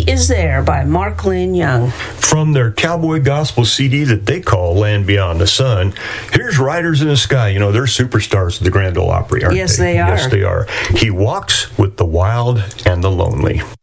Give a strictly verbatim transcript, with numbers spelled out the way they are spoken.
Is There by Mark Lynn Young. From their cowboy gospel C D that they call Land Beyond the Sun, here's Riders in the Sky. You know, they're superstars of the Grand Ole Opry, aren't Yes, they? they are. Yes, they are. He walks with the wild and the lonely.